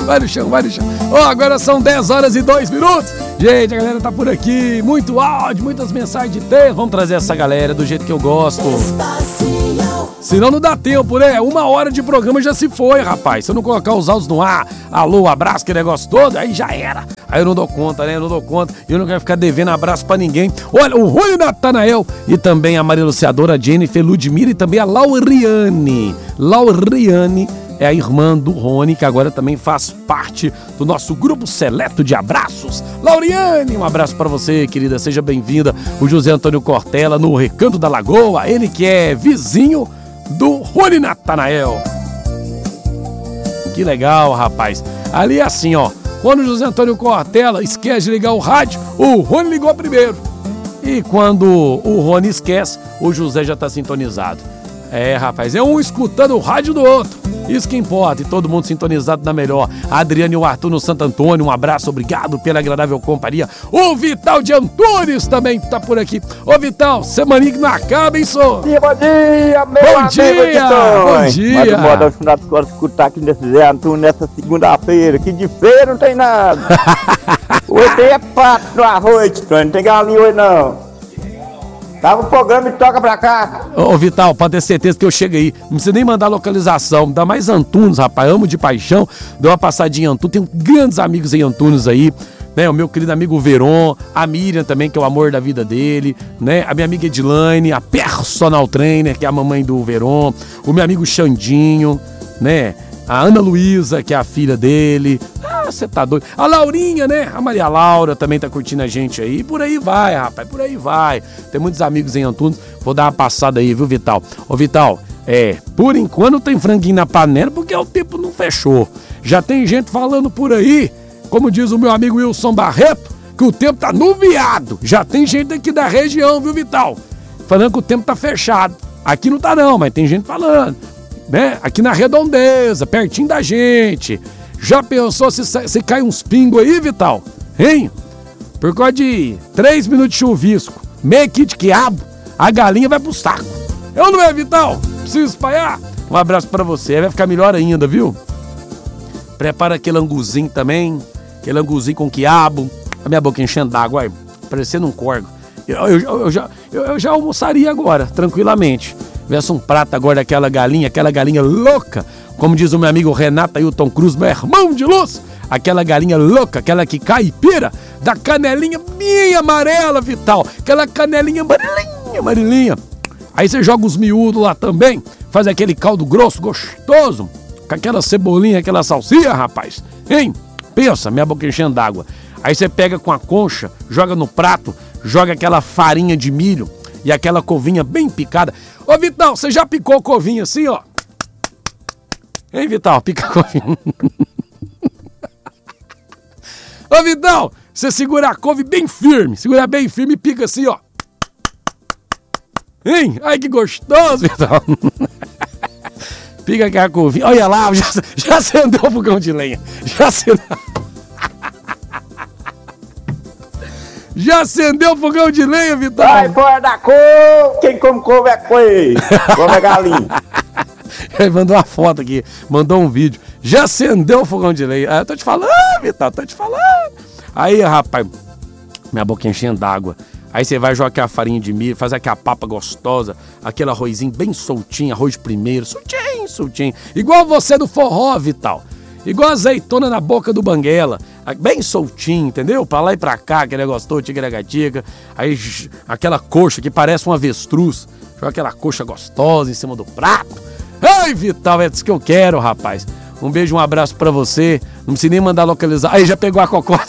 vai no chão, vai no chão. Agora são 10 horas e 2 minutos. Gente, a galera tá por aqui, muito áudio, muitas mensagens de texto. Vamos trazer essa galera do jeito que eu gosto. Senão não dá tempo, né? 1 hora de programa já se foi, rapaz. Se eu não colocar os áudios no ar, alô, abraço, que negócio todo, aí já era. Aí eu não dou conta, né? Eu não dou conta. Eu não quero ficar devendo abraço pra ninguém. Olha, o Rony Natanael e também a Maria Luciadora, a Jennifer, Ludmila e também a Lauriane. Lauriane é a irmã do Rony, que agora também faz parte do nosso grupo seleto de abraços. Lauriane, um abraço pra você, querida. Seja bem-vinda. O José Antônio Cortella no Recanto da Lagoa. Ele que é vizinho do Rony Natanael. Que legal, rapaz. Ali é assim, ó. Quando o José Antônio Cortella esquece de ligar o rádio, o Rony ligou primeiro. E quando o Rony esquece, o José já tá sintonizado. É, rapaz, é um escutando o rádio do outro. Isso que importa, e todo mundo sintonizado na melhor. A Adriane e o Arthur no Santo Antônio, um abraço, obrigado pela agradável companhia. O Vital de Antunes também tá por aqui. Ô Vital, semaninha que não acaba, hein, senhor? Bom dia, meu bom amigo dia, bom dia. Mas o modo ao final das horas escutar aqui nesse Zé Antônio nessa segunda-feira, que de feira não tem nada. Hoje tem é pato no arroz, não tem galinha hoje não. Tava o programa e toca pra cá. Ô Vital, pode ter certeza que eu chego aí. Não precisa nem mandar localização. Dá mais Antunes, rapaz. Amo de paixão. Dou uma passadinha em Antunes. Tenho grandes amigos em Antunes aí. Né? O meu querido amigo Veron. A Miriam também, que é o amor da vida dele. Né? A minha amiga Edilane, a personal trainer, que é a mamãe do Veron. O meu amigo Xandinho, né? A Ana Luísa, que é a filha dele. Ah, você tá doido. A Laurinha, né? A Maria Laura também tá curtindo a gente aí. Por aí vai, rapaz, por aí vai. Tem muitos amigos em Antunes. Vou dar uma passada aí, viu, Vital? Ô, Vital, por enquanto tem franguinho na panela porque o tempo não fechou. Já tem gente falando por aí, como diz o meu amigo Wilson Barreto, que o tempo tá nuviado. Já tem gente aqui da região, viu, Vital? Falando que o tempo tá fechado. Aqui não tá não, mas tem gente falando. Né? Aqui na Redondeza, pertinho da gente. Já pensou se cai uns pingos aí, Vital? Hein? Por causa de 3 minutos de chuvisco, meio kit de quiabo, a galinha vai pro saco. Eu não é, Vital? Preciso espalhar? Um abraço pra você, vai ficar melhor ainda, viu? Prepara aquele anguzinho também, aquele anguzinho com quiabo. A minha boca enchendo d'água, aí, parecendo um corgo. Eu já almoçaria agora, tranquilamente. Tivesse um prato agora daquela galinha louca, como diz o meu amigo Renato Ailton Cruz, meu irmão de luz, aquela galinha louca, aquela que caipira, da canelinha bem amarela, Vital, aquela canelinha amarelinha. Aí você joga os miúdos lá também, faz aquele caldo grosso, gostoso, com aquela cebolinha, aquela salsinha, rapaz, hein? Pensa, minha boca enchendo d'água. Aí você pega com a concha, joga no prato, joga aquela farinha de milho e aquela covinha bem picada. Ô, Vital, você já picou covinha assim, ó? Hein, Vital? Pica a covinha. Ô, Vital, você segura a couve bem firme. Segura bem firme e pica assim, ó. Hein? Ai, que gostoso, Vital. Pica aquela couvinha. Olha lá, já acendeu o fogão de lenha. Já acendeu o fogão de lenha, Vital? Vai fora da couve! Quem come couve é coelho, come é galinha. Ele mandou uma foto aqui, mandou um vídeo. Já acendeu o fogão de lenha. Eu tô te falando, Vital, tô te falando. Aí, rapaz, minha boca enchendo d'água. Aí você vai jogar aquela farinha de milho, faz aquela papa gostosa, aquele arrozinho bem soltinho, arroz primeiro, soltinho. Igual você do forró, Vital. Igual azeitona na boca do banguela, bem soltinho, entendeu? Pra lá e pra cá, aquele negócio todo, tigre-gatica. Aí aquela coxa que parece um avestruz, joga aquela coxa gostosa em cima do prato. Ai, Vital, é isso que eu quero, rapaz. Um beijo, um abraço pra você. Não precisa nem mandar localizar. Aí já pegou a cocota.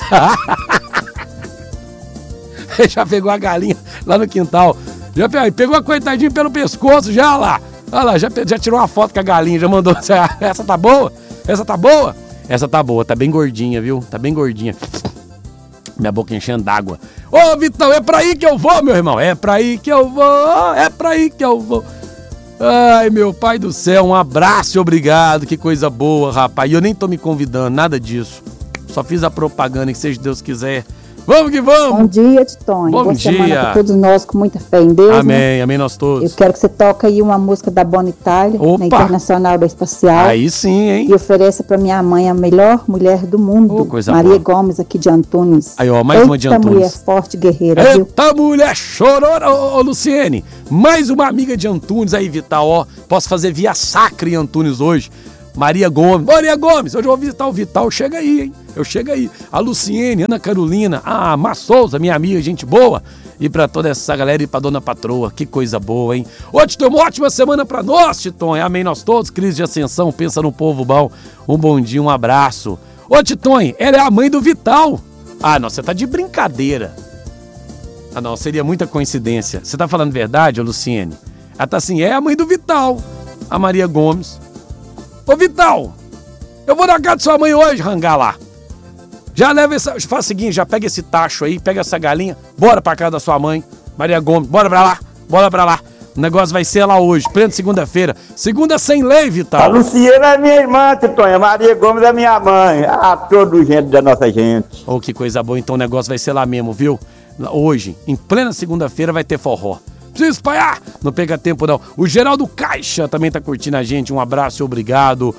Já pegou a galinha lá no quintal. Já pegou a coitadinha pelo pescoço, já lá. Olha lá, já tirou uma foto com a galinha, já mandou. Essa tá boa? Essa tá boa? Essa tá boa, tá bem gordinha, viu? Tá bem gordinha. Minha boca enchendo d'água. Ô, Vitão, é pra aí que eu vou, meu irmão. É pra aí que eu vou. Ai, meu pai do céu, um abraço e obrigado. Que coisa boa, rapaz. E eu nem tô me convidando, nada disso. Só fiz a propaganda, que seja Deus quiser. Vamos que vamos. Bom dia, Titonho. Bom Boa dia. semana pra todos nós, com muita fé em Deus. Amém, né? amém nós todos. Eu quero que você toque aí uma música da Bonnie Tyler, Opa. na Internacional da Espacial. Aí sim, hein? E ofereça pra minha mãe a melhor mulher do mundo, Coisa Maria boa. Gomes, aqui de Antunes. Aí, ó, mais uma de Eita, Antunes. mulher forte, guerreira, viu? Eita, mulher chorona, ô Luciene. Mais uma amiga de Antunes aí, Vital, ó. Posso fazer via sacra em Antunes hoje. Maria Gomes. Maria Gomes, hoje eu vou visitar o Vital. Chega aí, hein? Eu chego aí. A Luciene, Ana Carolina, a Má Souza, minha amiga, gente boa. E pra toda essa galera e pra dona patroa. Que coisa boa, hein? Ô, Tito, uma ótima semana pra nós, Titon. Amém nós todos. Crise de ascensão, pensa no povo bom. Um bom dia, um abraço. Ô, Titon, ela é a mãe do Vital. Ah, não, você tá de brincadeira. Ah, não, seria muita coincidência. Você tá falando verdade, ô Luciene? Ela tá assim, é a mãe do Vital, a Maria Gomes. Ô, Vital, eu vou na casa de sua mãe hoje, rangar lá. Já leva essa... Faz o seguinte, já pega esse tacho aí, pega essa galinha, bora pra casa da sua mãe, Maria Gomes, bora pra lá, bora pra lá. O negócio vai ser lá hoje, plena segunda-feira. Segunda sem lei, Vital. A Luciana é minha irmã, Titonho. A Maria Gomes é minha mãe. Ah, todo gente da nossa gente. Oh, que coisa boa, então o negócio vai ser lá mesmo, viu? Hoje, em plena segunda-feira, vai ter forró. Precisa espalhar, não pega tempo não. O Geraldo Caixa também tá curtindo a gente, um abraço e obrigado.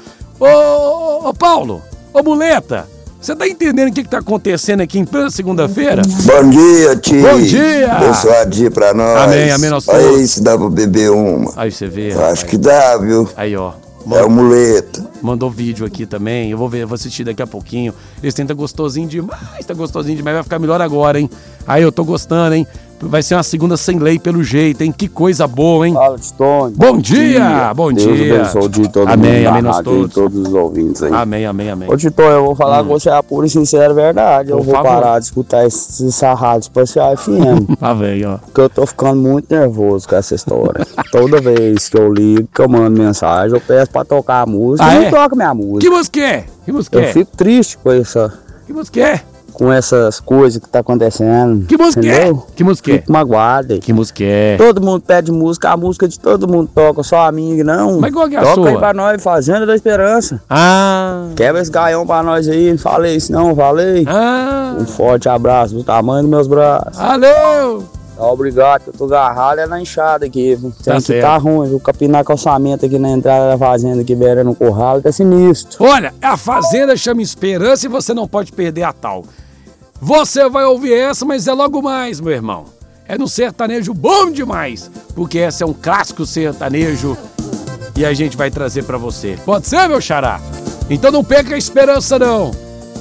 Ô Paulo, ô Muleta, você tá entendendo o que tá acontecendo aqui em plena segunda-feira? Bom dia, tio. Bom dia. Abençoado dia pra nós. Amém, amém, nós todos. Aí se dá pra beber uma. Aí você vê. Eu acho que dá, viu? Aí, ó. É o muleta. Mandou vídeo aqui também, eu vou ver, vou assistir daqui a pouquinho. Esse trem tá gostosinho demais, vai ficar melhor agora, hein? Aí eu tô gostando, hein? Vai ser uma segunda sem lei pelo jeito, hein? Que coisa boa, hein? Fala, Titonho. Bom dia, bom Deus dia. abençoe o dia de todo Amém, mundo, amém, da nós rádio e todos. todos os ouvintes aí. Amém, amém, amém. Ô, Titonho, eu vou falar com você a pura e sincera verdade. Eu Por vou favor. parar de escutar essa rádio espacial FM. Tá velho, ó. Porque eu tô ficando muito nervoso com essa história. Toda vez que eu ligo, que eu mando mensagem, eu peço pra tocar a música. Ah, Eu é? não toco minha música. Que música é? Que música Eu é? fico triste com essa... Que música é? Com essas coisas que tá acontecendo. Que música entendeu? é? Que música é? Fico magoado. Que música é? Todo mundo pede música, a música de todo mundo toca, só a minha não. Mas qual que é a toca sua? aí pra nós, Fazenda da Esperança. Ah, Quebra esse gaião pra nós aí, não falei isso não, falei. Um forte abraço do tamanho dos meus braços. Valeu! Obrigado, que eu tô agarrado é na enxada aqui, viu? Tem que certo. tá ruim, viu? Capinar calçamento aqui na entrada da fazenda, aqui beirando no curral, tá sinistro. Olha, a Fazenda chama Esperança e você não pode perder a tal. Você vai ouvir essa, mas é logo mais, meu irmão. É no sertanejo bom demais, porque essa é um clássico sertanejo e a gente vai trazer pra você. Pode ser, meu xará? Então não perca a esperança, não.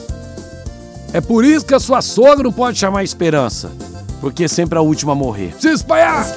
É por isso que a sua sogra não pode chamar Esperança, porque é sempre a última a morrer. Precisa espalhar!